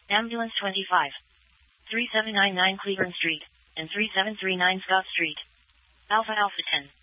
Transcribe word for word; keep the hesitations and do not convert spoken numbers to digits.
Ambulance twenty-five. three seven nine nine Cleburne Street, and three seven three nine Scott Street. Alpha Alpha ten.